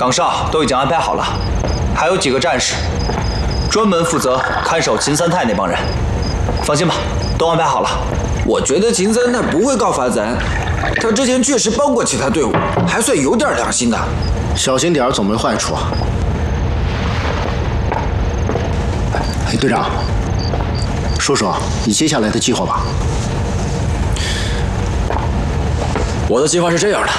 岗哨都已经安排好了，还有几个战士，专门负责看守秦三太那帮人。放心吧，都安排好了。 我觉得秦三太不会告发咱，他之前确实帮过其他队伍，还算有点良心的。 小心点总没坏处啊。哎，队长，说说你接下来的计划吧。 我的计划是这样的：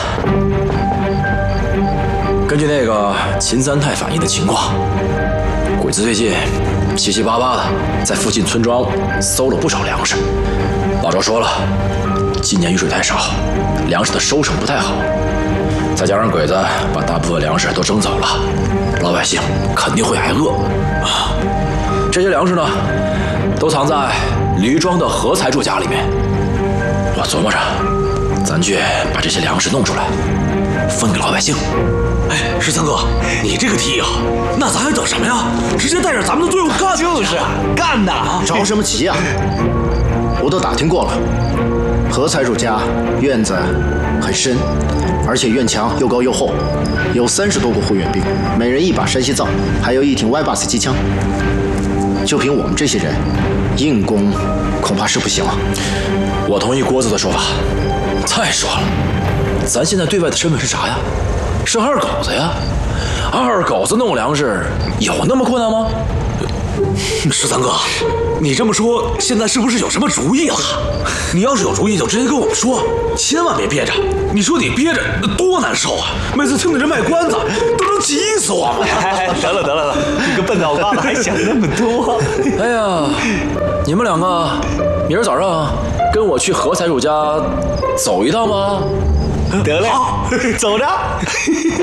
根据那个秦三太反映的情况，鬼子最近七七八八的在附近村庄搜了不少粮食。老赵说了，今年雨水太少，粮食的收成不太好，再加上鬼子把大部分粮食都征走了，老百姓肯定会挨饿啊。这些粮食呢，都藏在驴庄的何财主家里面。我琢磨着，咱去把这些粮食弄出来，分给老百姓。 哎，13哥，你这个提议好，那咱还等什么呀？直接带着咱们的队伍干！ 就是干呐！ 着什么急啊？我都打听过了，何财主家院子很深，而且院墙又高又厚，有30多个护院兵，每人一把山西造，还有一挺Y-BOSS机枪。就凭我们这些人，硬攻恐怕是不行了。 我同意郭子的说法。再说了，咱现在对外的身份是啥呀？是二狗子呀！二狗子弄粮食有那么困难吗 ？13哥，你这么说，现在是不是有什么主意了？你要是有主意，就直接跟我们说，千万别憋着。你说你憋着多难受啊！每次听你这卖关子，都能急死我们。 得了，你个笨脑瓜子还想那么多。 哎呀，你们两个明儿早上跟我去何财主家走一趟吧。 得嘞，走着。